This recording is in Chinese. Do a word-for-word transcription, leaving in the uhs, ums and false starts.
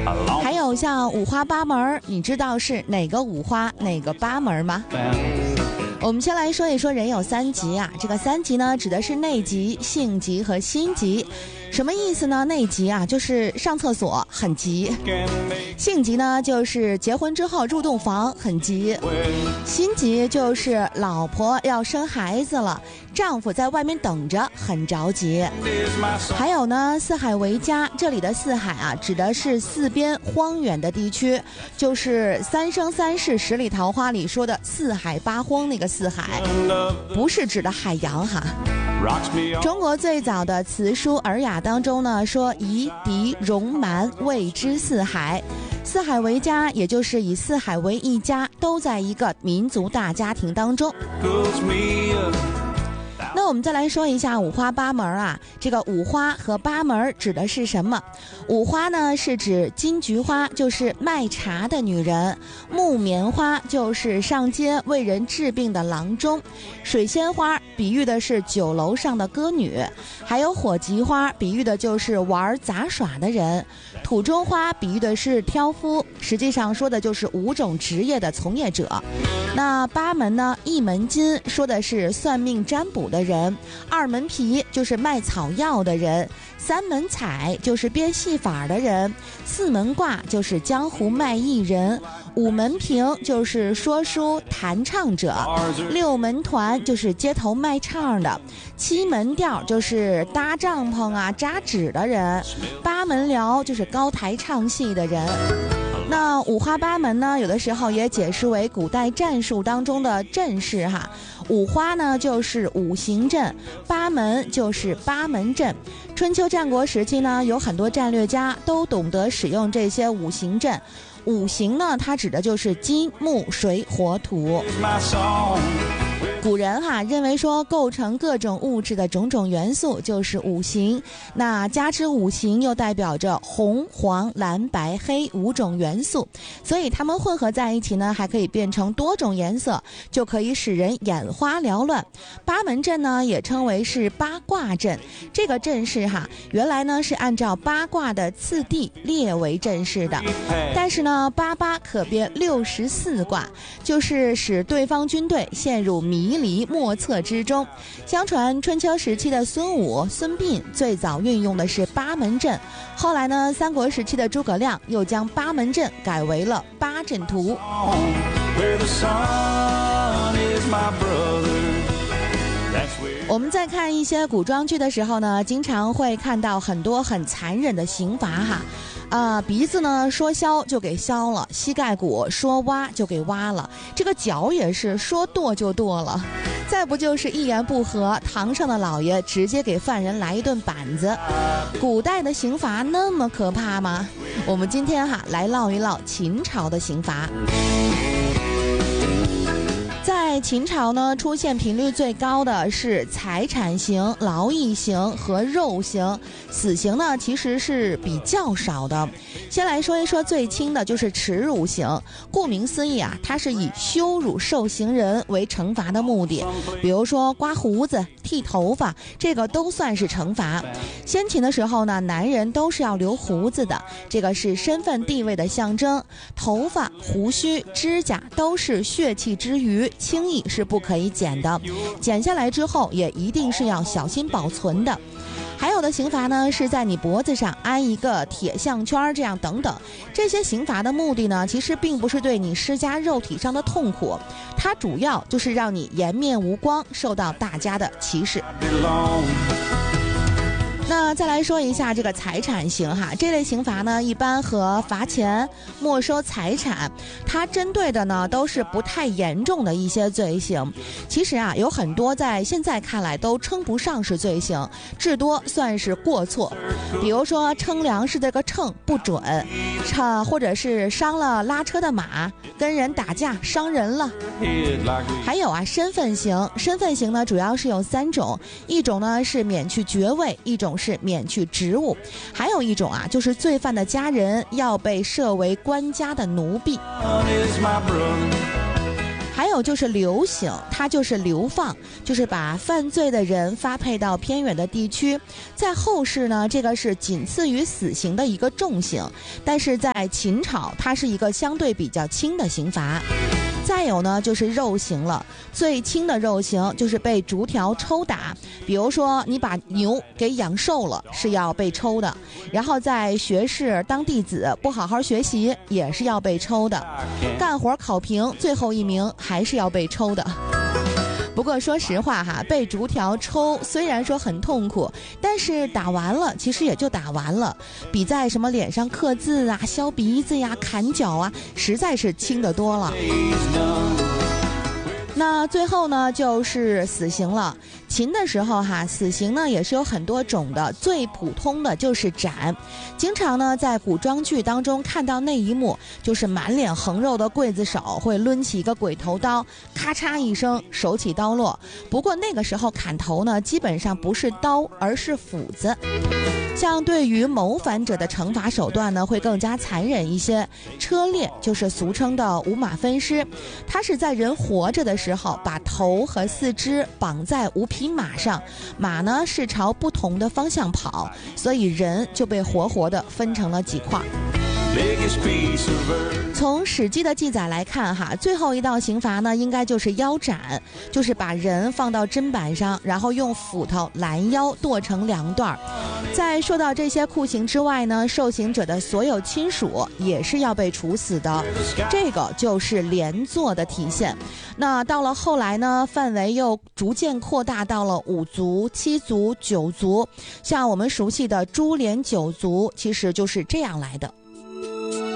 还有像五花八门，你知道是哪个五花哪个八门吗？我们先来说一说人有三急啊，这个三急呢指的是内急、性急和心急。什么意思呢？内急啊就是上厕所很急，性急呢就是结婚之后入洞房很急，心急就是老婆要生孩子了，丈夫在外面等着很着急。还有呢，四海为家，这里的四海啊指的是四边荒远的地区，就是三生三世十里桃花里说的四海八荒那个四海，不是指的海洋哈。中国最早的词书《尔雅》当中呢说，夷狄戎蛮谓之四海，四海为家，也就是以四海为一家，都在一个民族大家庭当中。那我们再来说一下五花八门啊，这个五花和八门指的是什么？五花呢是指金菊花，就是卖茶的女人；木棉花就是上街为人治病的郎中；水仙花比喻的是酒楼上的歌女；还有火棘花比喻的就是玩杂耍的人；土中花比喻的是挑夫，实际上说的就是五种职业的从业者。那八门呢，一门金说的是算命占卜的人，二门皮就是卖草药的人，三门彩就是编戏法的人，四门卦就是江湖卖艺人，五门评就是说书弹唱者，六门团就是街头卖唱的，七门调就是搭帐篷啊扎纸的人，八门寮就是高台唱戏的人。那五花八门呢，有的时候也解释为古代战术当中的阵势哈。五花呢就是五行阵，八门就是八门阵。春秋战国时期呢，有很多战略家都懂得使用这些五行阵。五行呢，它指的就是金木水火土。古人哈认为说，构成各种物质的种种元素就是五行，那加之五行又代表着红黄蓝白黑五种元素，所以它们混合在一起呢，还可以变成多种颜色，就可以使人眼花缭乱。八门阵呢也称为是八卦阵，这个阵势哈原来呢是按照八卦的次第列为阵势的，但是呢八八可变六十四卦，就是使对方军队陷入迷离莫测之中。相传春秋时期的孙武、孙膑最早运用的是八门阵，后来呢三国时期的诸葛亮又将八门阵改为了八阵图。我们在看一些古装剧的时候呢，经常会看到很多很残忍的刑罚哈。啊、呃，鼻子呢说削就给削了，膝盖骨说挖就给挖了，这个脚也是说剁就剁了，再不就是一言不合，堂上的老爷直接给犯人来一顿板子。古代的刑罚那么可怕吗？我们今天哈来唠一唠秦朝的刑罚。在秦朝呢，出现频率最高的是财产刑、劳役刑和肉刑，死刑呢其实是比较少的。先来说一说最轻的，就是耻辱刑。顾名思义啊，它是以羞辱受刑人为惩罚的目的，比如说刮胡子、剃头发，这个都算是惩罚。先秦的时候呢，男人都是要留胡子的，这个是身份地位的象征。头发、胡须、指甲都是血气之余，轻易是不可以剪的，剪下来之后也一定是要小心保存的。还有的刑罚呢，是在你脖子上安一个铁项圈，这样等等。这些刑罚的目的呢，其实并不是对你施加肉体上的痛苦，它主要就是让你颜面无光，受到大家的歧视。那再来说一下这个财产刑哈，这类刑罚呢，一般和罚钱、没收财产，它针对的呢都是不太严重的一些罪行。其实啊，有很多在现在看来都称不上是罪行，至多算是过错。比如说称粮食这个秤不准，差或者是伤了拉车的马，跟人打架伤人了。还有啊，身份刑，身份刑呢主要是有三种，一种呢是免去爵位，一种是免去职务，还有一种啊，就是罪犯的家人要被设为官家的奴婢。 还有就是流刑，它就是流放，就是把犯罪的人发配到偏远的地区。在后世呢，这个是仅次于死刑的一个重刑，但是在秦朝，它是一个相对比较轻的刑罚。再有呢，就是肉刑了。最轻的肉刑就是被竹条抽打，比如说你把牛给养瘦了，是要被抽的。然后在学士当弟子不好好学习，也是要被抽的。干活考评最后一名还是要被抽的。不过说实话哈，被竹条抽虽然说很痛苦，但是打完了其实也就打完了，比在什么脸上刻字啊、削鼻子呀、砍脚啊，实在是轻得多了。那最后呢，就是死刑了。秦的时候哈，死刑呢也是有很多种的，最普通的就是斩。经常呢在古装剧当中看到那一幕，就是满脸横肉的刽子手会抡起一个鬼头刀，咔嚓一声，手起刀落。不过那个时候砍头呢，基本上不是刀，而是斧子。像对于谋反者的惩罚手段呢，会更加残忍一些。车裂就是俗称的五马分尸，它是在人活着的时候，把头和四肢绑在五匹马上，马呢是朝不同的方向跑，所以人就被活活的分成了几块。从《史记》的记载来看哈，最后一道刑罚呢，应该就是腰斩，就是把人放到砧板上，然后用斧头拦腰剁成两段。在说到这些酷刑之外呢，受刑者的所有亲属也是要被处死的，这个就是连坐的体现。那到了后来呢，范围又逐渐扩大到了五族、七族、九族，像我们熟悉的株连九族，其实就是这样来的。